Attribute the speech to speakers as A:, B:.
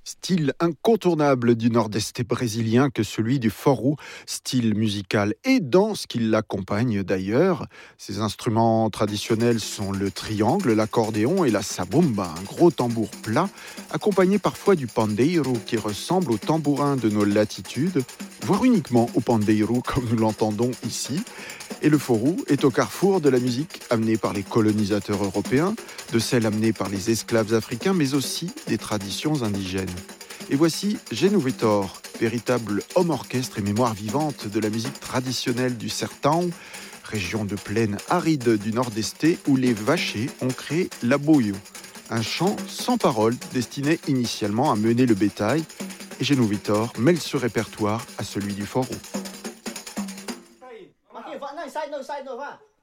A: Style incontournable du nord-est brésilien que celui du forró, style musical et danse qui l'accompagne d'ailleurs. Ces instruments traditionnels sont le triangle, l'accordéon et la sabumba, un gros tambour plat, accompagné parfois du pandeiro qui ressemble au tambourin de nos latitudes, voire uniquement au pandeiro comme nous l'entendons ici. Et le forró est au carrefour de la musique amenée par les colonisateurs européens, de celle amenée par les esclaves africains, mais aussi des traditions indigènes. Et voici Geno Vitor, véritable homme orchestre et mémoire vivante de la musique traditionnelle du Sertão, région de plaine aride du nord-est où les vachers ont créé l'aboio, un chant sans paroles destiné initialement à mener le bétail. Et Geno Vitor mêle ce répertoire à celui du forró.
B: Okay, no side, no, va.